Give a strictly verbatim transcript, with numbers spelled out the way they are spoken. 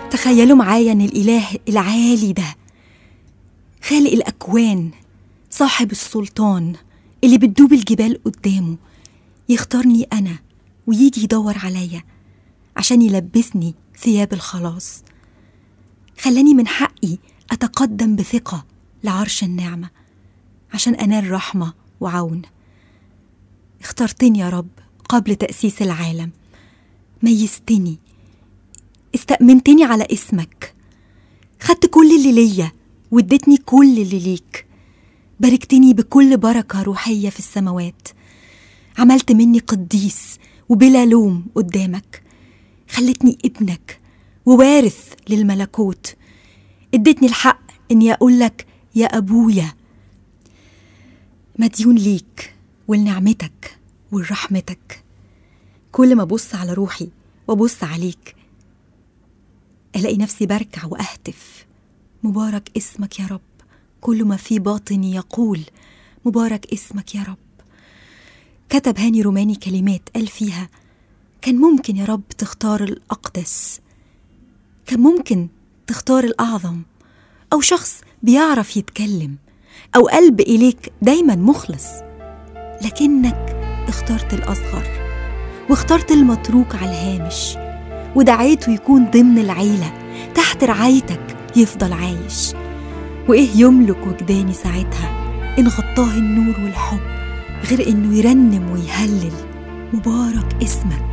تخيلوا معايا إن الإله العالي ده خالق الأكوان، صاحب السلطان اللي بتدوب الجبال قدامه، يختارني أنا ويجي يدور عليا عشان يلبسني ثياب الخلاص. خلاني من حقي أتقدم بثقة لعرش النعمة عشان أنال رحمة وعون. اخترتني يا رب قبل تأسيس العالم، ميزتني، استأمنتني على اسمك، خدت كل اللي ليا واديتني كل اللي ليك، باركتني بكل بركة روحية في السماوات، عملت مني قديس وبلا لوم قدامك، خلتني ابنك ووارث للملكوت، اديتني الحق اني اقولك يا ابويا. مديون ليك ولنعمتك ولرحمتك. كل ما ابص على روحي وابص عليك الاقي نفسي بركع واهتف مبارك اسمك يا رب، كل ما في باطني يقول مبارك اسمك يا رب. كتب هاني روماني كلمات قال فيها: كان ممكن يا رب تختار الأقدس، كان ممكن تختار الأعظم، أو شخص بيعرف يتكلم، أو قلب إليك دايما مخلص، لكنك اخترت الأصغر واخترت المتروك على الهامش ودعيته يكون ضمن العيلة تحت رعايتك يفضل عايش. وإيه يملك وجداني ساعتها إن غطاه النور والحب غير إنه يرنم ويهلل مبارك اسمك